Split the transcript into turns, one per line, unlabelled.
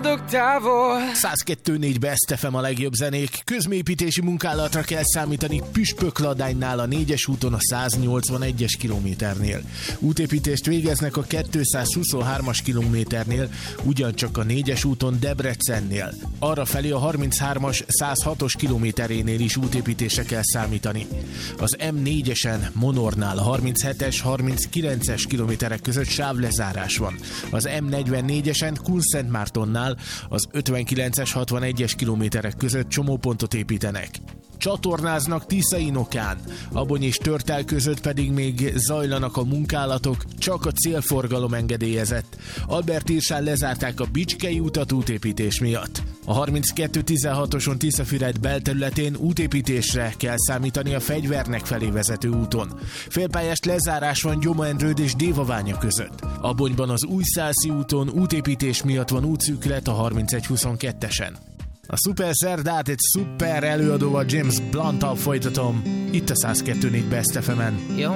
boldog távol.
102.4 Best FM a legjobb zenék. Közműépítési munkálatra kell számítani Püspökladánynál a 4-es úton a 181-es kilométernél. Útépítést végeznek a 223-as kilométernél, ugyancsak a 4-es úton Debrecennél. Arrafelé a 33-as 106-os kilométerénél is útépítésre kell számítani. Az M4-esen Monornál a 37-es 39-es kilométerek között sávlezárás van. Az M44-esen Kunszentmártonnál az 59-es 61-es kilométerek között csomópontot építenek. Csatornáznak Tiszainokán, Abony és Törtel között pedig még zajlanak a munkálatok, csak a célforgalom engedélyezett. Albertírsán lezárták a Bicskei utat útépítés miatt. A 32-16-oson Tiszafüred belterületén útépítésre kell számítani a Fegyvernek felé vezető úton. Félpályás lezárás van Gyomendrőd és Dévaványa között. Abonyban az Újszászi úton útépítés miatt van útszűkület a 31-22-esen. A szuper szerdát egy szuper előadóval, James Blunttal folytatom, itt a 102.4 Best FM-en.